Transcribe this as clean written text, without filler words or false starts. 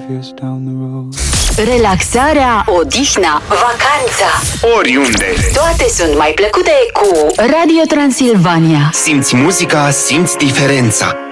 kiss down the road. Relaxarea, odihna, vacanța, oriunde. toate sunt mai plăcute cu Radio Transilvania. Simți muzica, simți diferența.